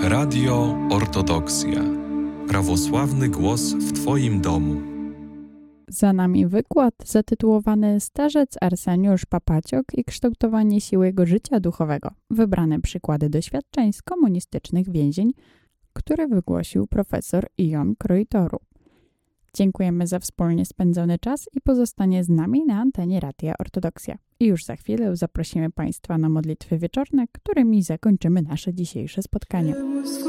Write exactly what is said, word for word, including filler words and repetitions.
Radio Ortodoksja. Prawosławny głos w Twoim domu. Za nami wykład zatytułowany Starzec Arseniusz Papaciok i kształtowanie siły jego życia duchowego. Wybrane przykłady doświadczeń z komunistycznych więzień, które wygłosił profesor Ion Krojtoru. Dziękujemy za wspólnie spędzony czas i pozostanie z nami na antenie Radia Ortodoksja. I już za chwilę zaprosimy Państwa na modlitwy wieczorne, którymi zakończymy nasze dzisiejsze spotkanie.